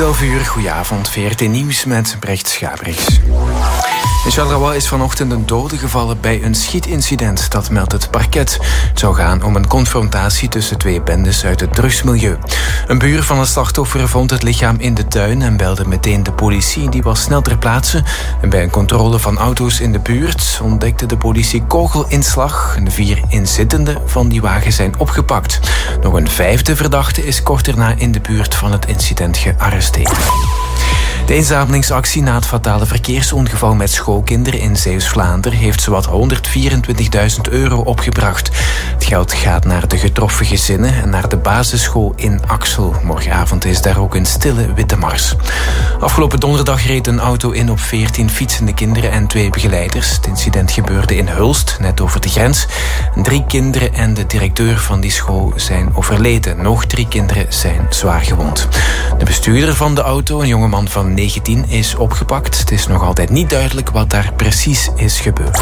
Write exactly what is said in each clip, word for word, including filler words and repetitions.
elf uur, goedenavond, V R T Nieuws met Brecht Schabrichs. In Charleroi is vanochtend een dode gevallen bij een schietincident, dat meldt het parket. Het zou gaan om een confrontatie tussen twee bendes uit het drugsmilieu. Een buur van het slachtoffer vond het lichaam in de tuin en belde meteen de politie. Die was snel ter plaatse en bij een controle van auto's in de buurt ontdekte de politie kogelinslag. De vier inzittenden van die wagen zijn opgepakt. Nog een vijfde verdachte is kort daarna in de buurt van het incident gearresteerd. De inzamelingsactie na het fatale verkeersongeval met schoolkinderen in Zeeuws-Vlaanderen heeft zowat honderdvierentwintigduizend euro opgebracht. Het geld gaat naar de getroffen gezinnen en naar de basisschool in Axel. Morgenavond is daar ook een stille witte mars. Afgelopen donderdag reed een auto in op veertien fietsende kinderen en twee begeleiders. Het incident gebeurde in Hulst, net over de grens. Drie kinderen en de directeur van die school zijn overleden. Nog drie kinderen zijn zwaar gewond. De bestuurder van de auto, een jongeman van negentien, is opgepakt. Het is nog altijd niet duidelijk wat daar precies is gebeurd.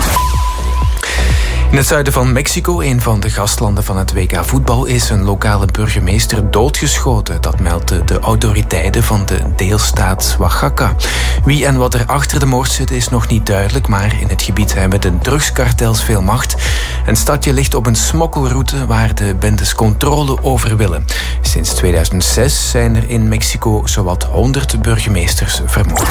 In het zuiden van Mexico, een van de gastlanden van het W K voetbal, is een lokale burgemeester doodgeschoten. Dat meldden de autoriteiten van de deelstaat Oaxaca. Wie en wat er achter de moord zit is nog niet duidelijk, maar in het gebied hebben de drugskartels veel macht. Het stadje ligt op een smokkelroute waar de bendes controle over willen. Sinds tweeduizend zes zijn er in Mexico zowat honderd burgemeesters vermoord.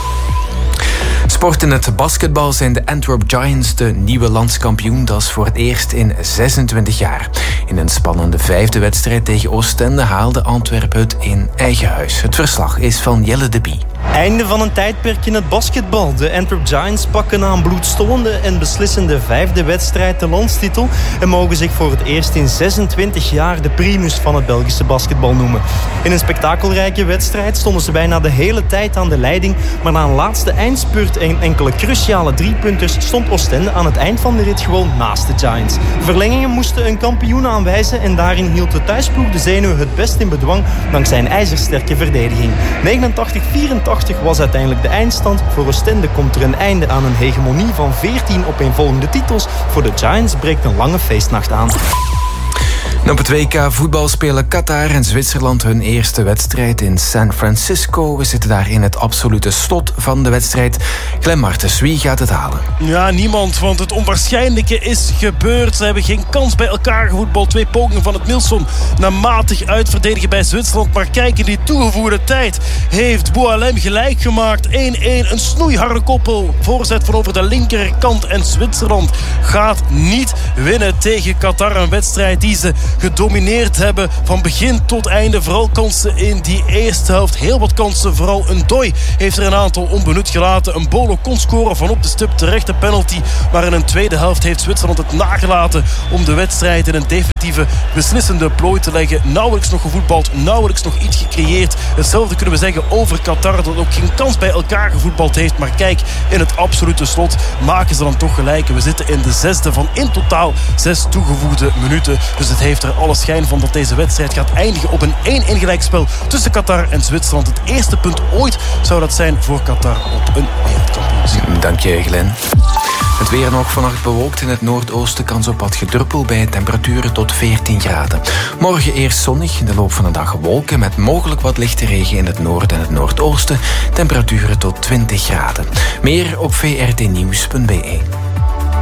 Sport in het basketbal zijn de Antwerp Giants de nieuwe landskampioen. Dat is voor het eerst in zesentwintig jaar. In een spannende vijfde wedstrijd tegen Oostende haalde Antwerpen het in eigen huis. Het verslag is van Jelle de Bie. Einde van een tijdperk in het basketbal. De Antwerp Giants pakken na een bloedstollende en beslissende vijfde wedstrijd de landstitel en mogen zich voor het eerst in zesentwintig jaar de primus van het Belgische basketbal noemen. In een spektakelrijke wedstrijd stonden ze bijna de hele tijd aan de leiding, maar na een laatste eindspurt en enkele cruciale driepunters stond Oostende aan het eind van de rit gewoon naast de Giants. Verlengingen moesten een kampioen aanwijzen en daarin hield de thuisploeg de zenuwen het best in bedwang dankzij een ijzersterke verdediging. negenentachtig vierentachtig was uiteindelijk de eindstand. Voor Oostende komt er een einde aan een hegemonie van veertien opeenvolgende titels. Voor de Giants breekt een lange feestnacht aan. En op het W K voetbal spelen Qatar en Zwitserland hun eerste wedstrijd in San Francisco. We zitten daar in het absolute slot van de wedstrijd. Glenn Martens, wie gaat het halen? Ja, niemand, want het onwaarschijnlijke is gebeurd. Ze hebben geen kans bij elkaar gevoetbald. Twee pogingen van het Nilsson na matig uitverdedigen bij Zwitserland. Maar kijk, in die toegevoegde tijd heeft Boualem gelijk gemaakt. één-één, een snoeiharde koppel. Voorzet van over de linkerkant en Zwitserland gaat niet winnen tegen Qatar. Een wedstrijd die ze gedomineerd hebben van begin tot einde. Vooral kansen in die eerste helft. Heel wat kansen. Vooral een Dooi heeft er een aantal onbenut gelaten. Een Bolo kon scoren van op de stip. Terechte penalty. Maar in een tweede helft heeft Zwitserland het nagelaten om de wedstrijd in een definitieve beslissende plooi te leggen. Nauwelijks nog gevoetbald. Nauwelijks nog iets gecreëerd. Hetzelfde kunnen we zeggen over Qatar. Dat ook geen kans bij elkaar gevoetbald heeft. Maar kijk, in het absolute slot maken ze dan toch gelijk. We zitten in de zesde van in totaal zes toegevoegde minuten. Dus het heeft er alle schijn van dat deze wedstrijd gaat eindigen op een één-één gelijkspel tussen Qatar en Zwitserland. Het eerste punt ooit zou dat zijn voor Qatar op een wereldkampioenschap. Dank je, Glenn. Het weer nog vannacht bewolkt. In het noordoosten kans op wat gedruppel bij temperaturen tot veertien graden. Morgen eerst zonnig, in de loop van de dag wolken met mogelijk wat lichte regen in het noorden en het noordoosten. Temperaturen tot twintig graden. Meer op v r t nieuws punt b e.